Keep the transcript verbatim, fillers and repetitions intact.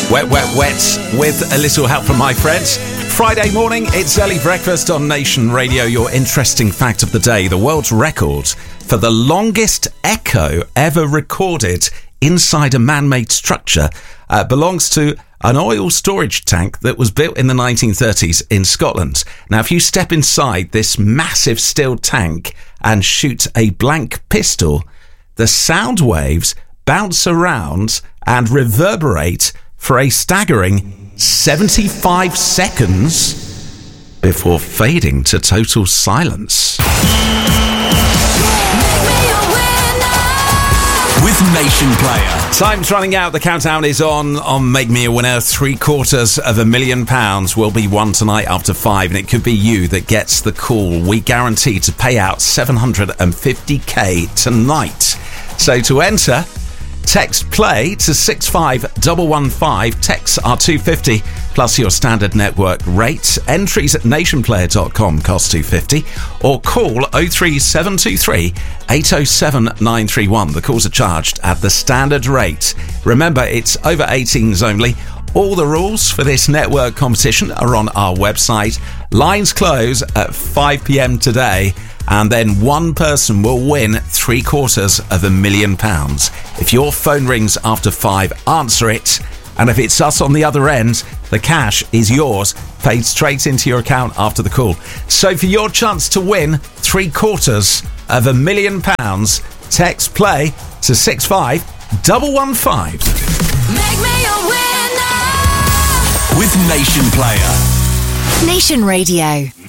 Wet, wet, wet, with a little help from my friends. Friday morning, it's early breakfast on Nation Radio. Your interesting fact of the day: the world's record for the longest echo ever recorded inside a man-made structure uh, belongs to an oil storage tank that was built in the nineteen thirties in Scotland. Now, if you step inside this massive steel tank and shoot a blank pistol, the sound waves bounce around and reverberate for a staggering seventy-five seconds before fading to total silence. With Nation Player. Time's running out. The countdown is on on Make Me a Winner. Three quarters of a million pounds will be won tonight after five, and it could be you that gets the call. We guarantee to pay out seven hundred fifty k tonight. So to enter, text play to six five one one five. Texts are two hundred fifty plus your standard network rate. Entries at nation player dot com cost two hundred fifty, or call oh three seven two three eight oh seven nine three one. The calls are charged at the standard rate. Remember, it's over eighteens only. All the rules for this network competition are on our website. Lines close at five p.m. today, and then one person will win three quarters of a million pounds. If your phone rings after five, answer it. And if it's us on the other end, the cash is yours, paid straight into your account after the call. So for your chance to win three quarters of a million pounds, text play to six five one one five. Make me a winner with Nation Player. Nation Radio.